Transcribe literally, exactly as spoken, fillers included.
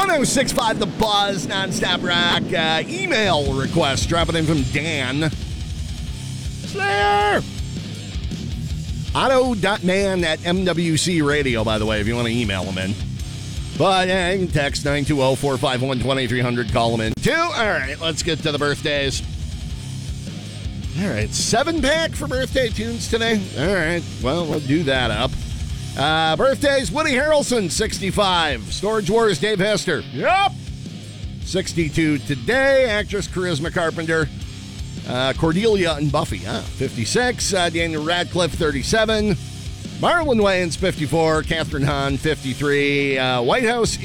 one oh six point five The Buzz, nonstop rock. Uh, email request dropping in from Dan. Slayer! Otto.man at M W C Radio, by the way, if you want to email them in. But yeah, you can text nine two zero, four five one, two three zero zero, call them in too. All right, let's get to the birthdays. All right, seven pack for birthday tunes today. All right, well, we'll do that up. Uh, birthdays, Woody Harrelson, sixty-five. Storage Wars, Dave Hester. Yep. sixty-two today. Actress Charisma Carpenter. Uh, Cordelia and Buffy, huh? fifty-six. Uh, Daniel Radcliffe, thirty-seven. Marlon Wayans, fifty-four. Catherine Hahn, fifty-three. Uh, White House